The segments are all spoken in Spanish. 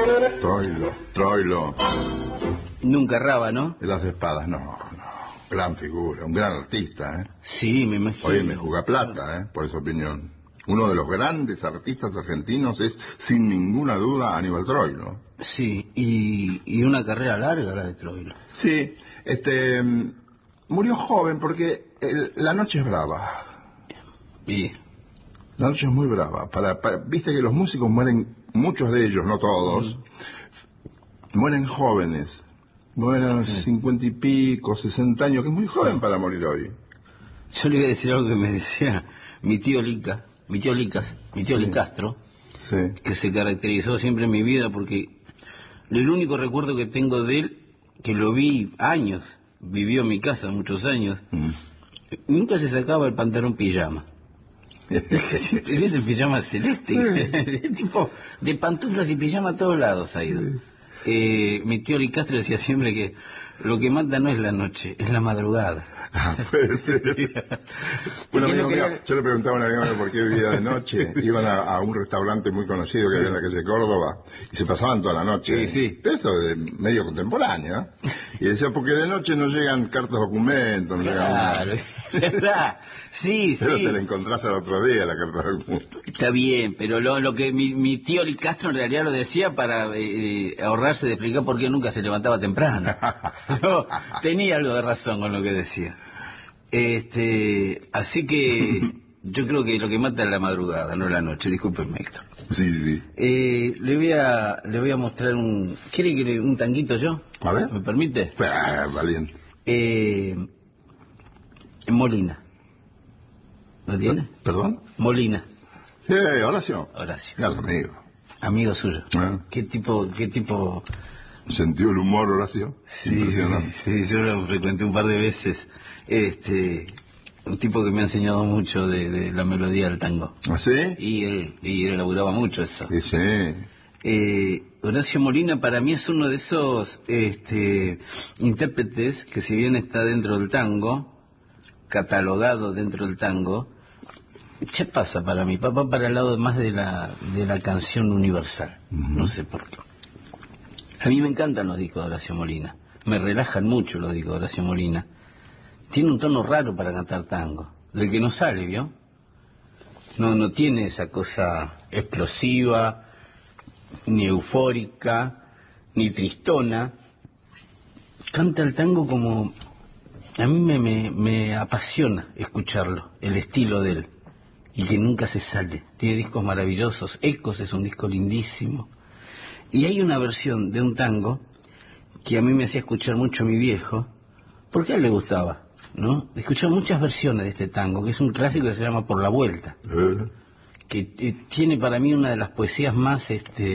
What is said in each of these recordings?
Troilo. Nunca erraba, ¿no? En las espadas, no. Gran figura, un gran artista, ¿eh? Sí, me imagino. Oye, me juega plata, ¿eh? Por esa opinión. Uno de los grandes artistas argentinos es, sin ninguna duda, Aníbal Troilo. Sí, y una carrera larga la de Troilo. Sí, murió joven porque la noche es brava. Y La noche es muy brava. Viste que los músicos mueren, muchos de ellos, no todos, mueren jóvenes. Mueren a los 50 y pico, 60 años, que es muy joven para morir hoy. yo le voy a decir algo que me decía mi tío Licastro, Sí. que se caracterizó siempre en mi vida porque el único recuerdo que tengo de él, que lo vi años, vivió en mi casa muchos años, nunca se sacaba el pantalón pijama. Siempre es el pijama celeste, tipo de pantuflas y pijama a todos lados ha ido. Mi tío Licastro decía siempre que lo que mata no es la noche, es la madrugada. Ah, puede ser. Yo le preguntaba a una amiga por qué vivía de noche. Iban a un restaurante muy conocido que había en la calle Córdoba y se pasaban toda la noche. Sí. Esto de medio contemporáneo. Y decía, porque de noche no llegan cartas documentos, no Claro, ¿verdad? Sí, pero sí. te la encontrás al otro día, la carta documentos. Está bien, pero lo que mi tío Licastro en realidad lo decía para ahorrarse de explicar por qué nunca se levantaba temprano. No, tenía algo de razón con lo que decía. Así que yo creo que lo que mata es la madrugada, no la noche. Discúlpeme, Héctor. Sí. Le voy a mostrar un... ¿Quiere que un tanguito yo? A ver. ¿Me permite? Valiente. Molina. ¿Lo tiene? ¿Perdón? Molina. Horacio. Gran amigo. Amigo suyo. Ah. ¿Qué tipo? ¿Sentió el humor, Horacio? Sí, impresionante. sí, yo lo frecuenté un par de veces. Un tipo que me ha enseñado mucho de la melodía del tango. ¿Ah, sí? Y él elaboraba mucho eso. Sí. Horacio Molina para mí es uno de esos intérpretes que, si bien está dentro del tango, catalogado dentro del tango, ya pasa para mí, va para el lado más de la canción universal. No sé por qué. A mí me encantan los discos de Horacio Molina, me relajan mucho los discos de Horacio Molina. Tiene un tono raro para cantar tango, del que no sale, ¿vio? No tiene esa cosa explosiva, ni eufórica, ni tristona. Canta el tango como... A mí me apasiona escucharlo, el estilo de él, y que nunca se sale. Tiene discos maravillosos. Ecos es un disco lindísimo. Y hay una versión de un tango que a mí me hacía escuchar mucho mi viejo, porque a él le gustaba, ¿no? Escuchaba muchas versiones de este tango, que es un clásico que se llama Por la Vuelta, que tiene para mí una de las poesías más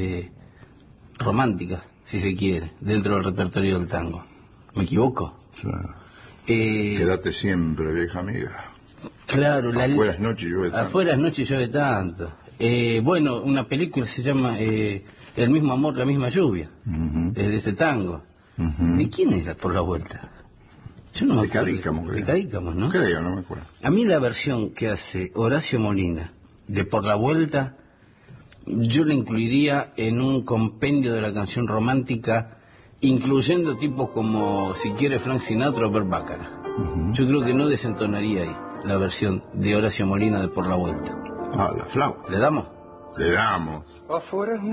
románticas, si se quiere, dentro del repertorio del tango. ¿Me equivoco? Claro. Quédate siempre, vieja amiga. Claro. Afuera es noche y llueve tanto. Afuera es noche y llueve tanto. Bueno, una película se llama El mismo amor, la misma lluvia, de este tango. ¿De quién era Por la Vuelta? Yo no me acuerdo. De Cadícamo, ¿no? Creo, no me acuerdo. A mí la versión que hace Horacio Molina de Por la Vuelta, yo la incluiría en un compendio de la canción romántica, incluyendo tipos como, si quiere, Frank Sinatra o Bert Bacharach. Yo creo que no desentonaría ahí la versión de Horacio Molina de Por la Vuelta. La flauta. ¿Le damos? Le damos. Afuera